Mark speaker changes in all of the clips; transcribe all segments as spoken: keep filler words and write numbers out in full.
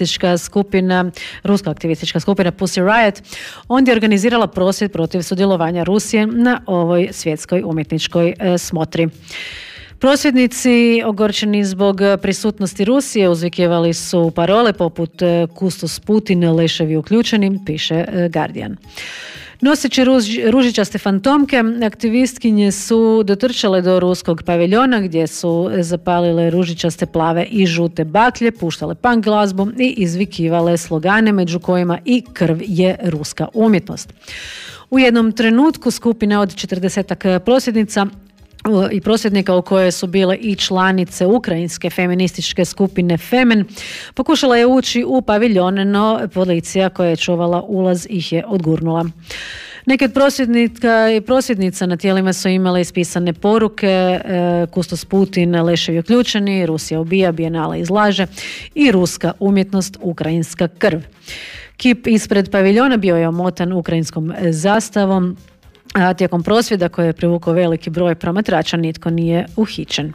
Speaker 1: aktivistička skupina, ruska aktivistička skupina Pussy Riot, ondje je organizirala prosvjed protiv sudjelovanja Rusije na ovoj svjetskoj umjetničkoj e, smotri. Prosvjednici, ogorčeni zbog prisutnosti Rusije, uzvikivali su parole poput Kustos Putin, leševi uključeni, piše Guardian. Noseći ruž, ružičaste fantomke, aktivistkinje su dotrčale do ruskog paviljona gdje su zapalile ružičaste, plave i žute baklje, puštale punk glazbu i izvikivale slogane među kojima i krv je ruska umjetnost. U jednom trenutku skupina od četrdesetak prosvjednica i prosvjednika u kojoj su bile i članice ukrajinske feminističke skupine Femen pokušala je ući u paviljon, no policija koja je čuvala ulaz ih je odgurnula. Neke od prosvjednika i prosvjednica na tijelima su imale ispisane poruke e, Kustos Putin, leševi uključeni, Rusija ubija, Bijenale izlaže i ruska umjetnost, ukrajinska krv. Kip ispred paviljona bio je omotan ukrajinskom zastavom, a tijekom prosvjeda koje je privukao veliki broj promatrača nitko nije uhićen.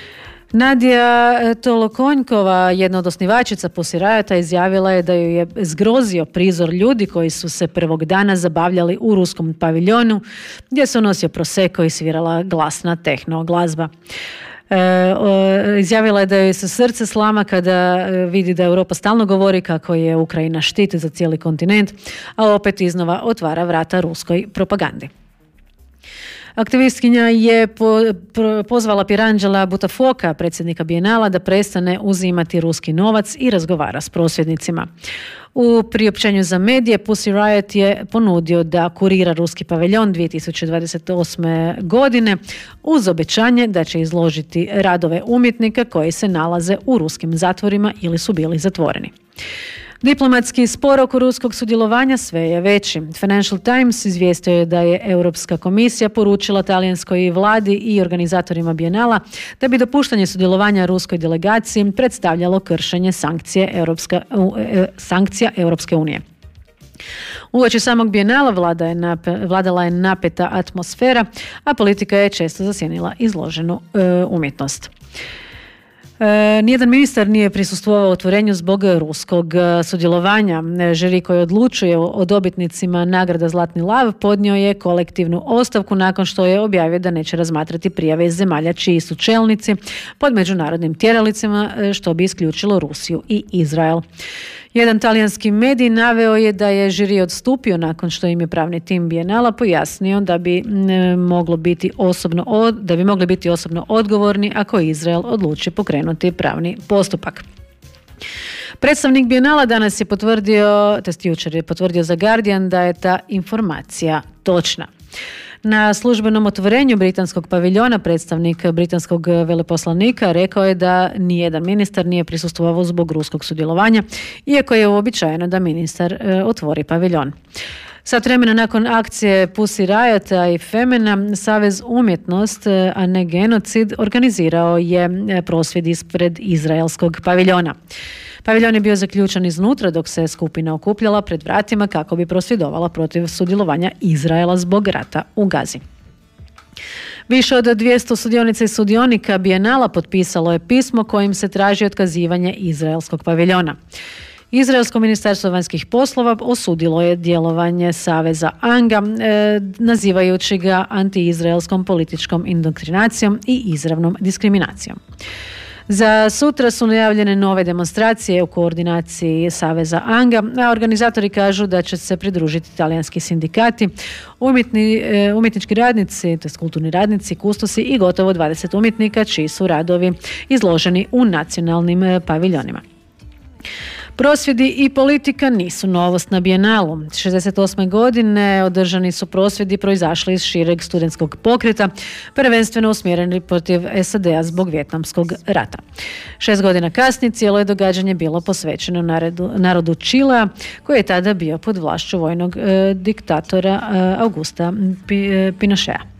Speaker 1: Nadija Tolokonjkova, jedna od osnivačica Pussy Riota, izjavila je da ju je zgrozio prizor ljudi koji su se prvog dana zabavljali u ruskom paviljonu gdje se nosio prosecco i svirala glasna tehno glazba. E, o, izjavila je da joj se srce slama kada vidi da Europa stalno govori kako je Ukrajina štit za cijeli kontinent, a opet iznova otvara vrata ruskoj propagandi. Aktivistkinja je po, pro, pozvala Pierangela Buttafuoca, predsjednika Bijenala, da prestane uzimati ruski novac i razgovara s prosvjednicima. U priopćenju za medije Pussy Riot je ponudio da kurira ruski paviljon dvije tisuće dvadeset osme. godine uz obećanje da će izložiti radove umjetnika koji se nalaze u ruskim zatvorima ili su bili zatvoreni. Diplomatski spor oko ruskog sudjelovanja sve je veći. Financial Times izvijestio je da je Europska komisija poručila talijanskoj vladi i organizatorima Bijenala da bi dopuštanje sudjelovanja ruskoj delegaciji predstavljalo kršenje sankcije Europska, sankcija Europske unije. Uoči samog Bijenala vlada je nape, vladala je napeta atmosfera, a politika je često zasjenila izloženu e, umjetnost. E, nijedan ministar nije prisustvovao otvorenju zbog ruskog sudjelovanja. Žiri koji odlučuje o dobitnicima nagrada Zlatni lav podnio je kolektivnu ostavku nakon što je objavio da neće razmatrati prijave iz zemalja čiji su čelnici pod međunarodnim tjeralicama, što bi isključilo Rusiju i Izrael. Jedan talijanski medij naveo je da je žiri odstupio nakon što im je pravni tim Bijenala pojasnio da bi moglo biti osobno od, da bi mogli biti osobno odgovorni ako Izrael odluči pokrenuti pravni postupak. Predstavnik Bijenala danas je potvrdio, tj. jučer je potvrdio za Guardian da je ta informacija točna. Na službenom otvorenju britanskog paviljona predstavnik britanskog veleposlanika rekao je da nijedan ministar nije prisustvovao zbog ruskog sudjelovanja, iako je uobičajeno da ministar e, otvori paviljon. Sat vremena nakon akcije Pussy Riota i Femena, Savez umjetnost, a ne genocid, organizirao je prosvjed ispred izraelskog paviljona. Paviljon je bio zaključan iznutra dok se skupina okupljala pred vratima kako bi prosvjedovala protiv sudjelovanja Izraela zbog rata u Gazi. Više od dvjesto sudionica i sudionika Bijenala potpisalo je pismo kojim se traži otkazivanje izraelskog paviljona. Izraelsko ministarstvo vanjskih poslova osudilo je djelovanje Saveza Anga, e, nazivajući ga antiizraelskom političkom indoktrinacijom i izravnom diskriminacijom. Za sutra su najavljene nove demonstracije u koordinaciji Saveza Anga, a organizatori kažu da će se pridružiti talijanski sindikati, umjetni, umjetnički radnici, tj. kulturni radnici, kustosi i gotovo dvadeset umjetnika čiji su radovi izloženi u nacionalnim paviljonima. Prosvjedi i politika nisu novost na Bijenalu. šezdeset osme. godine održani su prosvjedi proizašli iz šireg studentskog pokreta, prvenstveno usmjereni protiv S A D-a zbog Vijetnamskog rata. Šest godina kasnije cijelo je događanje bilo posvećeno narodu, narodu Čilea, koji je tada bio pod vlašću vojnog e, diktatora e, Augusta P- Pinochea.